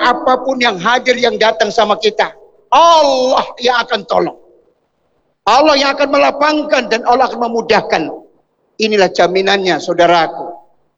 apapun yang hadir yang datang sama kita, Allah yang akan tolong. Allah yang akan melapangkan dan Allah akan memudahkan. Inilah jaminannya, saudaraku.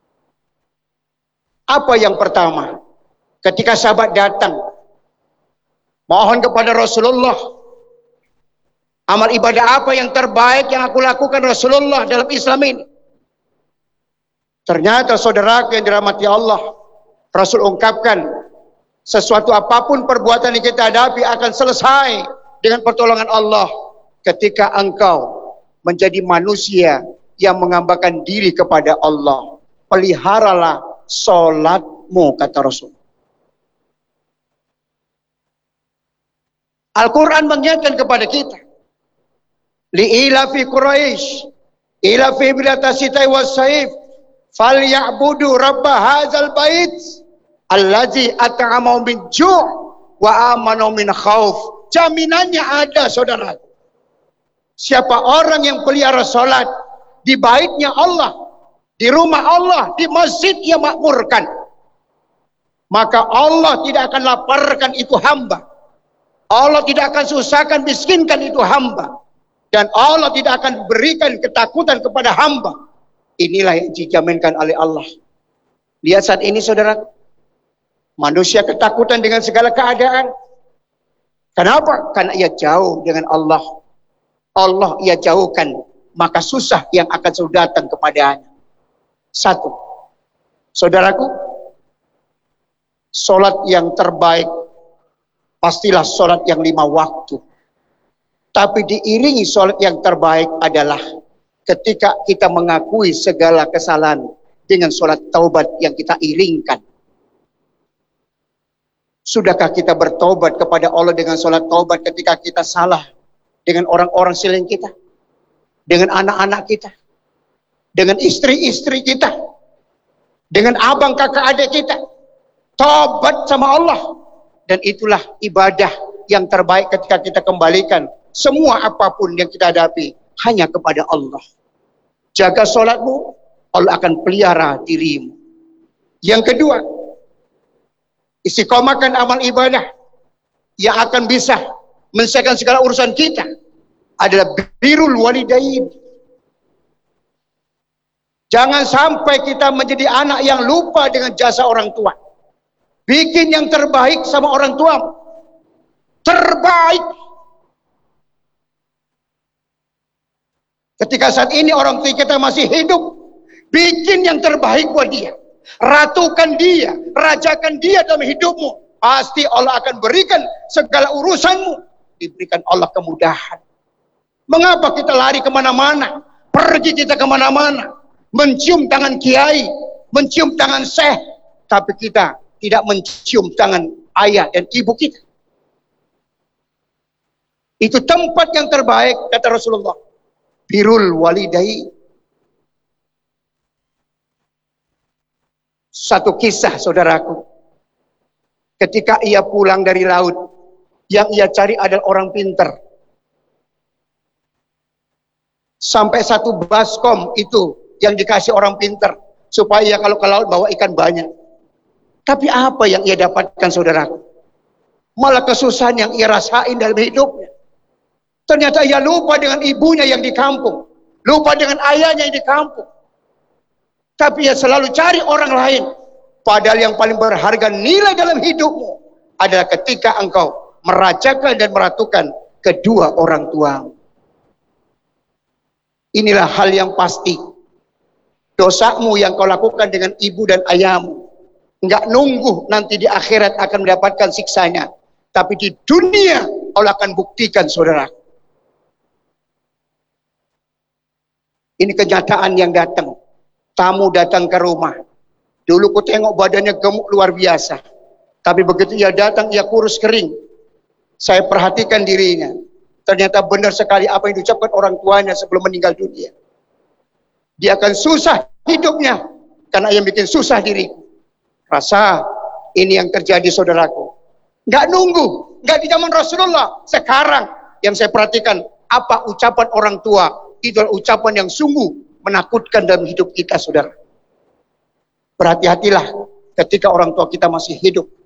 Apa yang pertama? Ketika sahabat datang, mohon kepada Rasulullah, amal ibadah apa yang terbaik yang aku lakukan Rasulullah dalam Islam ini? Ternyata saudaraku yang dirahmati Allah, Rasul ungkapkan, sesuatu apapun perbuatan yang kita hadapi akan selesai dengan pertolongan Allah ketika engkau menjadi manusia yang menghambakan diri kepada Allah. Peliharalah salatmu, kata Rasul. Al-Quran mengingatkan kepada kita, li'ilafi Quraisy ilafi bilatasitai wassaif falyabudu rabba hadzal bait allazi at'amahum min ju' wa amanahum min khauf. Jaminannya ada, saudara. Siapa orang yang pelihara salat di baitnya Allah, di rumah Allah, di masjid yang makmurkan, maka Allah tidak akan laparkan itu hamba. Allah tidak akan susahkan, miskinkan itu hamba. Dan Allah tidak akan berikan ketakutan kepada hamba. Inilah yang dijaminkan oleh Allah. Lihat saat ini, saudara. Manusia ketakutan dengan segala keadaan. Kenapa? Karena ia jauh dengan Allah. Allah ia jauhkan, maka susah yang akan selalu datang kepadanya. Satu, saudaraku, solat yang terbaik pastilah solat yang 5 waktu. Tapi diiringi solat yang terbaik adalah ketika kita mengakui segala kesalahan dengan solat taubat yang kita iringkan. Sudahkah kita bertobat kepada Allah dengan solat taubat ketika kita salah dengan orang-orang selain kita, dengan anak-anak kita, dengan istri-istri kita, dengan abang kakak adik kita? Tobat sama Allah. Dan itulah ibadah yang terbaik ketika kita kembalikan semua apapun yang kita hadapi hanya kepada Allah. Jaga solatmu, Allah akan pelihara dirimu. Yang kedua, istiqomahkan amal ibadah yang akan bisa menyelesaikan segala urusan kita adalah birrul walidain. Jangan sampai kita menjadi anak yang lupa dengan jasa orang tua. Bikin yang terbaik sama orang tua. Terbaik. Ketika saat ini orang tua kita masih hidup, bikin yang terbaik buat dia. Ratukan dia, rajakan dia dalam hidupmu. Pasti Allah akan berikan segala urusanmu. Diberikan Allah kemudahan. Mengapa kita lari kemana-mana? Pergi kita kemana-mana. Mencium tangan kiai, mencium tangan syekh. Tapi kita tidak mencium tangan ayah dan ibu kita. Itu tempat yang terbaik, kata Rasulullah. Birrul walidai. Satu kisah, saudaraku. Ketika ia pulang dari laut, yang ia cari adalah orang pintar. Sampai satu baskom itu yang dikasih orang pintar, supaya kalau ke laut bawa ikan banyak. Tapi apa yang ia dapatkan, saudaraku? Malah kesusahan yang ia rasain dalam hidupnya. Ternyata ia lupa dengan ibunya yang di kampung, lupa dengan ayahnya yang di kampung. Tapi ia selalu cari orang lain. Padahal yang paling berharga nilai dalam hidupmu adalah ketika engkau merajakan dan meratukan kedua orang tuamu. Inilah hal yang pasti. Dosamu yang kau lakukan dengan ibu dan ayahmu, enggak nunggu nanti di akhirat akan mendapatkan siksanya. Tapi di dunia Allah akan buktikan, saudara. Ini kenyataan yang datang. Tamu datang ke rumah. Dulu ku tengok badannya gemuk luar biasa. Tapi begitu ia datang, ia kurus kering. Saya perhatikan dirinya. Ternyata benar sekali apa yang diucapkan orang tuanya sebelum meninggal dunia. Dia akan susah hidupnya karena yang bikin susah diriku. Rasa ini yang terjadi, saudaraku. Nggak nunggu, nggak di zaman Rasulullah. Sekarang yang saya perhatikan, apa ucapan orang tua, itu adalah ucapan yang sungguh menakutkan dalam hidup kita, saudara. Berhati-hatilah ketika orang tua kita masih hidup.